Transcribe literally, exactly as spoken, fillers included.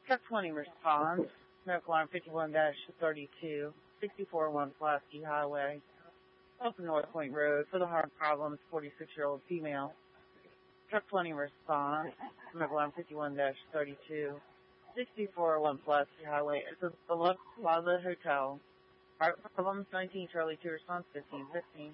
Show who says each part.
Speaker 1: Truck twenty responds. Medical Alarm fifty-one dash thirty-two, sixty-four one Pulaski Highway, off of North Point Road for the heart problems, forty-six-year-old female. Truck twenty responds. Medical Alarm fifty-one dash thirty-two, sixty-four one Pulaski Highway. It's the Lux Plaza Hotel. Heart problems, nineteen Charlie two response, fifteen fifteen.